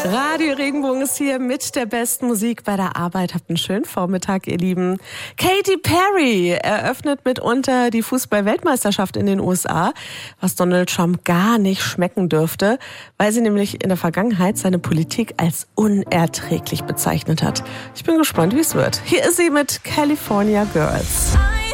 Radio Regenbogen ist hier mit der besten Musik bei der Arbeit. Habt einen schönen Vormittag, ihr Lieben. Katy Perry eröffnet mitunter die Fußball-Weltmeisterschaft in den USA, was Donald Trump gar nicht schmecken dürfte, weil sie nämlich in der Vergangenheit seine Politik als unerträglich bezeichnet hat. Ich bin gespannt, wie es wird. Hier ist sie mit California Girls.